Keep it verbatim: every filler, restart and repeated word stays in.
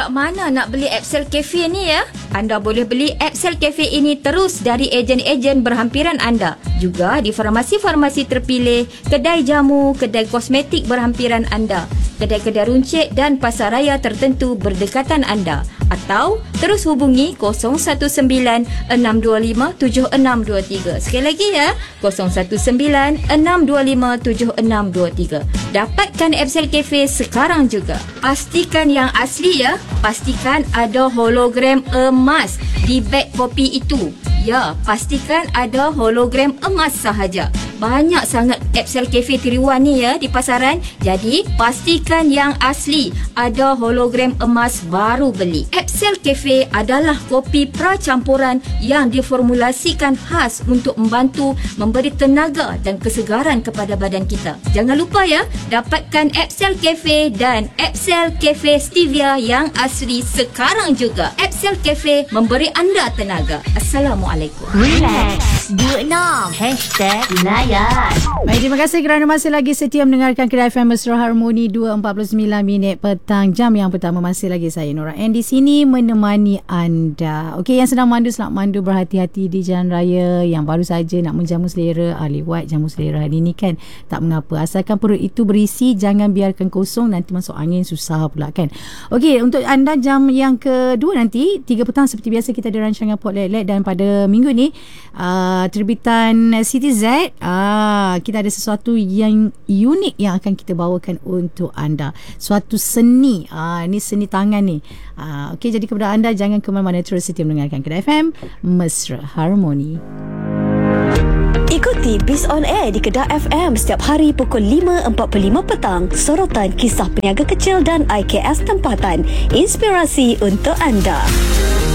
kat mana nak beli Epsel Cafe ni ya? Anda boleh beli Epsel Cafe ini terus dari ejen-ejen berhampiran anda. Juga di farmasi-farmasi terpilih, kedai jamu, kedai kosmetik berhampiran anda, kedai-kedai runcit dan pasaraya tertentu berdekatan anda. Atau terus hubungi kosong satu sembilan enam dua lima tujuh enam dua tiga. Sekali lagi ya, kosong satu sembilan enam dua lima tujuh enam dua tiga. Dapatkan Epsel Cafe sekarang juga. Pastikan yang asli ya. Pastikan ada hologram emas di beg kopi itu. Ya, pastikan ada hologram emas sahaja. Banyak sangat Epsel Cafe tiga in one ni ya di pasaran. Jadi, pastikan yang asli. Ada hologram emas baru beli. Epsel Cafe adalah kopi pracampuran yang diformulasikan khas untuk membantu memberi tenaga dan kesegaran kepada badan kita. Jangan lupa ya, dapatkan Epsel Cafe dan Epsel Cafe Stevia yang asli sekarang juga. Epsel Cafe memberi anda tenaga. Assalamualaikum. Relax dua enam Hashtag Layan. Baik, terima kasih kerana masih lagi setia mendengarkan Kedai F M Mesra Harmoni. Dua empat puluh sembilan minit petang, jam yang pertama. Masih lagi saya Nora N di sini menemani anda. Okey, yang sedang mandu, selamat mandu, berhati-hati di jalan raya. Yang baru saja nak menjamu selera, ah, lewat jamu selera hari ni kan, tak mengapa, asalkan perut itu berisi, jangan biarkan kosong, nanti masuk angin susah pula kan. Okey, untuk anda jam yang kedua nanti tiga petang seperti biasa kita ada rancangan Pot Let-Let. Dan pada minggu ni uh, terbitan City Z, uh, kita ada sesuatu yang unik yang akan kita bawakan untuk anda. Suatu seni, uh, ni seni tangan ni. uh, Okey, jadi kepada anda jangan ke mana-mana, terus setia mendengarkan Kedai F M Mesra Harmoni. Ikuti Biz On Air di Kedah F M setiap hari pukul lima empat puluh lima petang. Sorotan kisah peniaga kecil dan I K S tempatan. Inspirasi untuk anda.